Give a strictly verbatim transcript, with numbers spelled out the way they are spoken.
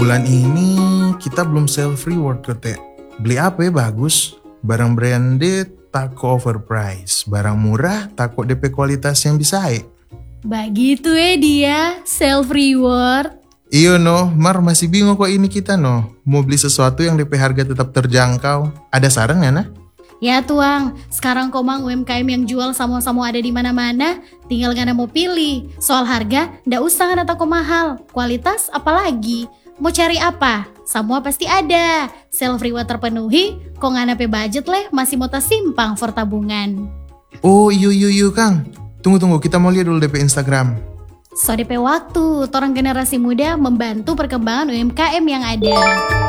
bulan ini kita belum self reward kok Teh. Beli apa ya bagus? Barang branded tako overprice, barang murah tako D P kualitas yang bisa eh. Begitu ya dia, self reward. Iyo no, Mar masih bingung kok ini kita no. Mau beli sesuatu yang D P harga tetap terjangkau. Ada saran ya nah? Ya tuang, sekarang komang U M K M yang jual sama-sama ada di mana-mana, tinggal ngana mau pilih. Soal harga, ndak usah ngana tako mahal. Kualitas apalagi? Mau cari apa? Semua pasti ada. Self reward terpenuhi, kok ngana pe budget leh masih mau tas simpang for tabungan. Oh iyo iyo iyo Kang. Tunggu tunggu, kita mau lihat dulu D P Instagram. So D P waktu, orang generasi muda membantu perkembangan U M K M yang ada.